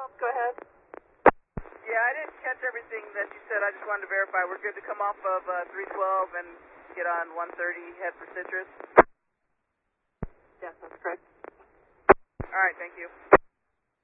Go ahead. Yeah, I didn't catch everything that you said. I just wanted to verify. We're good to come off of 312 and get on 130, head for Citrus? Yes, that's correct. All right, thank you.